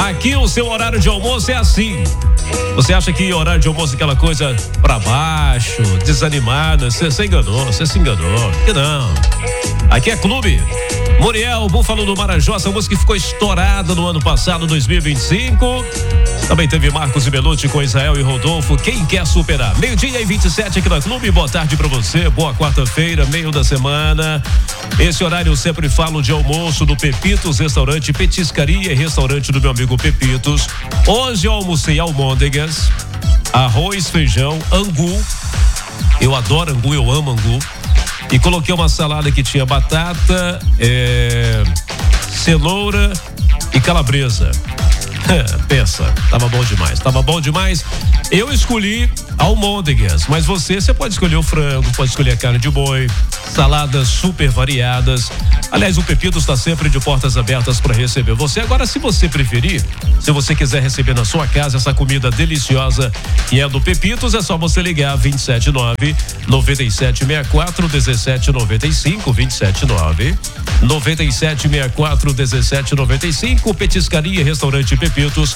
Aqui o seu horário de almoço é assim. Você acha que horário de almoço é aquela coisa pra baixo, desanimada? Você se enganou. Que não. Aqui é Clube. Muriel, Búfalo do Marajó, essa música que ficou estourada no ano passado, 2025. Também teve Marcos e Belucci com Israel e Rodolfo. Quem quer superar? 12:27 aqui na Clube. Boa tarde pra você. Boa quarta-feira, meio da semana. Esse horário eu sempre falo de almoço do Pepitos, restaurante, petiscaria e restaurante do meu amigo Pepitos. Hoje eu almocei almôndegas, arroz, feijão, angu. Eu adoro angu, eu amo angu. E coloquei uma salada que tinha batata, cenoura e calabresa. Pensa, tava bom demais. Eu escolhi almôndegas, mas você pode escolher o frango, pode escolher a carne de boi, saladas super variadas. Aliás, o Pepitos está sempre de portas abertas para receber você. Agora, se você preferir, se você quiser receber na sua casa essa comida deliciosa que é do Pepitos, é só você ligar 279-9764-1795, 279-9764-1795, Petiscaria, Restaurante Pepitos,